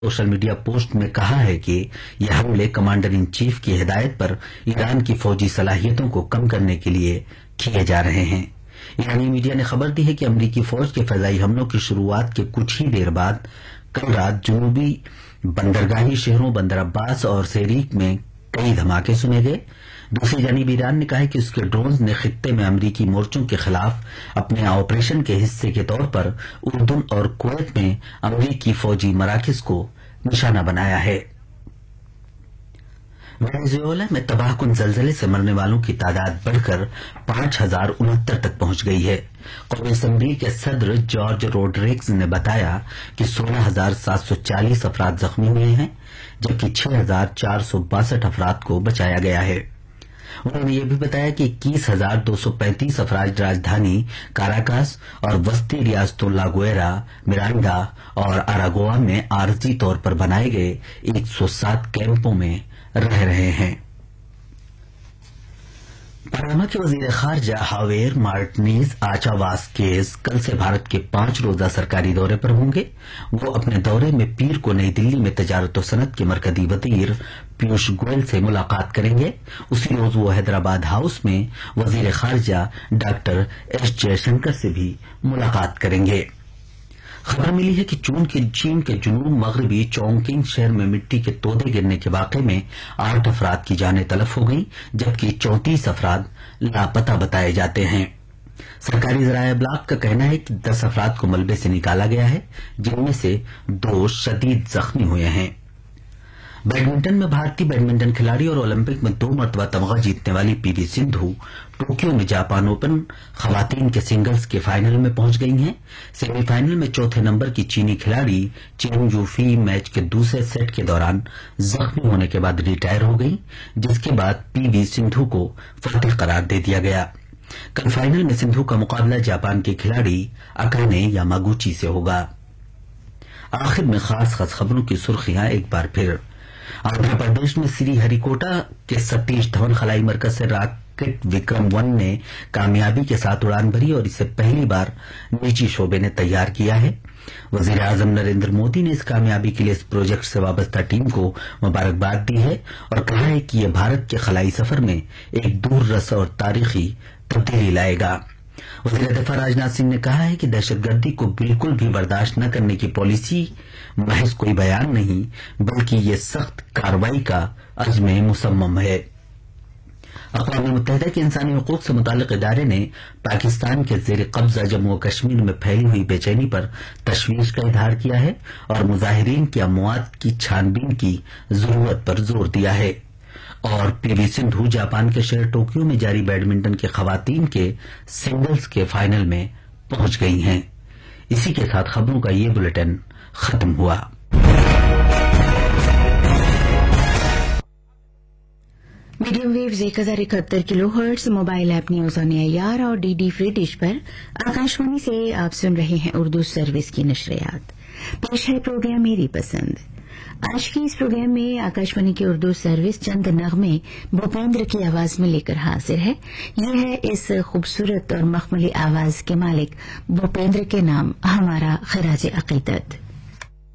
Social media post में कहा है कि यह हमले कमांडर इन चीफ की हिदायत पर ईरान की फौजी सलाहियतों को कम करने के लिए किए जा रहे हैं। ईरानी मीडिया ने खबर दी है कि अमरीकी फौज के फजाई हमलों की शुरुआत के कुछ ही देर बाद कल रात जुनूबी बंदरगाही शहरों बंदर अब्बास और सेरीक में कई धमाके सुने गए। दूसरी जानिब ईरान ने कहा है कि उसके ड्रोन्स ने खित्ते में अमरीकी मोर्चों के खिलाफ अपने ऑपरेशन के हिस्से के तौर पर उर्दुन और कुवैत में अमरीकी फौजी मराकिज को निशाना बनाया है। वेनेजुएला में तबाहकुन जलजले से मरने वालों की तादाद बढ़कर 5069 तक पहुंच गई है। कौमी असम्बली के सदर जॉर्ज रोड्रिग्स ने बताया कि 16,740 अफराद जख्मी हुए हैं, जबकि 6,462 अफराद को बचाया गया है। उन्होंने यह भी बताया कि 21,235 अफराद राजधानी काराकास और वस्ती रियासतों लागुएरा, मिरांडा और अरागोआ में आरजी तौर पर बनाए गए 107 कैंपों में रह रहे हैं। पनामा के वजीर खारजा हावेर मार्टिनीज आचावास्केज कल से भारत के 5 रोजा सरकारी दौरे पर होंगे। वो अपने दौरे में पीर को नई दिल्ली में तजारत और सनत के मरकजी वजीर पीयूष गोयल से मुलाकात करेंगे। उसी रोज वो हैदराबाद हाउस में वजीर खारजा डॉक्टर एस जयशंकर से भी मुलाकात करेंगे। खबर मिली है कि चीन के जुनूब मगरबी चोंगकिंग शहर में मिट्टी के तोदे गिरने के वाकये में 8 अफराद की जानें तलफ हो गई, जबकि 34 अफराद लापता बताए जाते हैं। सरकारी ज़राए अबलाग का कहना है कि 10 अफराद को मलबे से निकाला गया है, जिनमें से 2 शदीद जख्मी हुए हैं। बैडमिंटन में भारतीय बैडमिंटन खिलाड़ी और ओलंपिक में 2 मरतबा तमगा जीतने वाली पीवी सिंधु टोक्यो में जापान ओपन खवातीन के सिंगल्स के फाइनल में पहुंच गई हैं। सेमीफाइनल में चौथे नंबर की चीनी खिलाड़ी चेन यूफी मैच के दूसरे सेट के दौरान जख्मी होने के बाद रिटायर हो गई, जिसके बाद पीवी सिंधु को फतेह करार दे दिया गया। कल फाइनल में सिंधु का मुकाबला जापान के खिलाड़ी अकाने यामागुची से होगा। आखिर में खास खबरों की सुर्खियां एक बार फिर। आंध्र प्रदेश में श्रीहरिकोटा के सतीश धवन खलाई मरकज से रॉकेट विक्रम 1 ने कामयाबी के साथ उड़ान भरी और इसे पहली बार निजी शोबे ने तैयार किया है। वजीर आजम नरेंद्र मोदी ने इस कामयाबी के लिए इस प्रोजेक्ट से वाबस्ता टीम को मुबारकबाद दी है और कहा है कि यह भारत के खलाई सफर में एक दूररस और तारीखी तब्दीली लाएगा। वज़ीर दफ़ा राजनाथ सिंह ने कहा है कि दहशतगर्दी को बिल्कुल भी बर्दाश्त न करने की पॉलिसी महज कोई बयान नहीं, बल्कि ये सख्त कार्रवाई का अज़्म मुसम्मम है। अक़वाम मुत्तहिदा के इंसानी हुकूक से मुताल्लिक़ इदारे ने पाकिस्तान के ज़ेर कब्ज़ा जम्मू और कश्मीर में फैली हुई बेचैनी पर तशवीश का इजहार किया है और मुजाहिरीन की अमवात की छानबीन की जरूरत पर जोर दिया है। और पीवी सिंधु जापान के शहर टोक्यो में जारी बैडमिंटन के खवातीन के सिंगल्स के फाइनल में पहुंच गई हैं। इसी के साथ खबरों का ये बुलेटिन खत्म हुआ। Medium waves 1071 kilohertz, mobile app news on AIR और डीडी फ्री डिश पर आकाशवाणी से आप सुन रहे हैं उर्दू सर्विस की नशरियात। पेश है प्रोग्राम मेरी पसंद। आज के इस प्रोग्राम में आकाशवाणी की उर्दू सर्विस चंद नगमे भूपेंद्र की आवाज में लेकर हाजिर है। ये है इस खूबसूरत और मखमली आवाज के मालिक भूपेंद्र के नाम हमारा खराज अकीदत।